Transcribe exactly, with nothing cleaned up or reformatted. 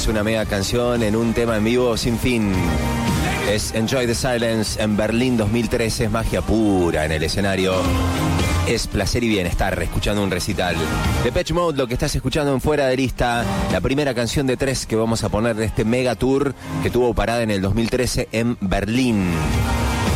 una mega canción en un tema en vivo sin fin. Es Enjoy the Silence en Berlín dos mil trece, es magia pura en el escenario. Es placer y bienestar escuchando un recital. Depeche Mode, lo que estás escuchando en Fuera de Lista, la primera canción de tres que vamos a poner de este mega tour que tuvo parada en el dos mil trece en Berlín.